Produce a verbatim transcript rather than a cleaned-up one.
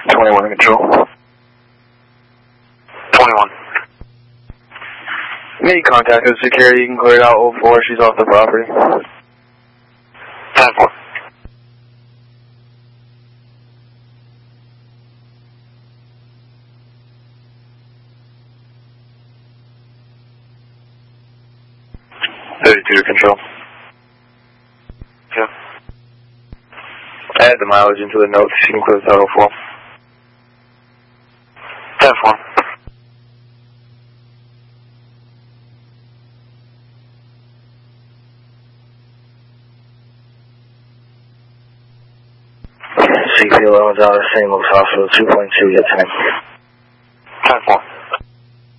twenty-one control. twenty-one. Make contact with security. You can clear it out oh four. She's off the property. ten four. thirty-two to control. Yeah. Add the mileage into the notes. You can clear the total four. ten four. C P eleven out of Saint Louis Hospital, two point two, get time.